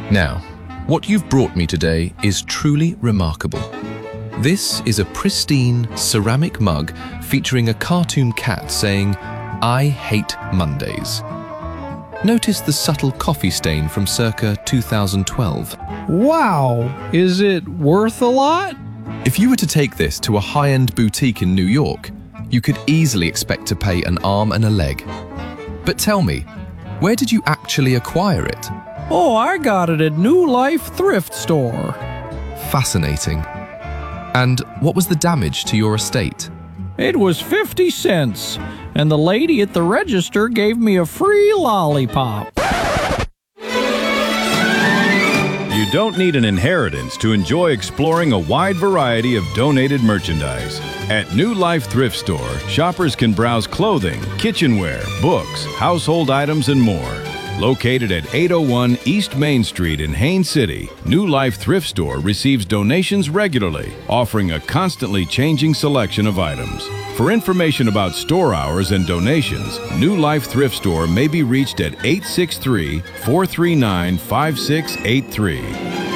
Now, what you've brought me today is truly remarkable. This is a pristine ceramic mug featuring a cartoon cat saying, "I hate Mondays." Notice the subtle coffee stain from circa 2012. Wow, is it worth a lot? If you were to take this to a high-end boutique in New York, you could easily expect to pay an arm and a leg. But tell me, where did you actually acquire it? Oh, I got it at New Life Thrift Store. Fascinating. And what was the damage to your estate? It was 50 cents, and the lady at the register gave me a free lollipop. You don't need an inheritance to enjoy exploring a wide variety of donated merchandise. At New Life Thrift Store, shoppers can browse clothing, kitchenware, books, household items, and more. Located at 801 East Main Street in Haines City, New Life Thrift Store receives donations regularly, offering a constantly changing selection of items. For information about store hours and donations, New Life Thrift Store may be reached at 863-439-5683.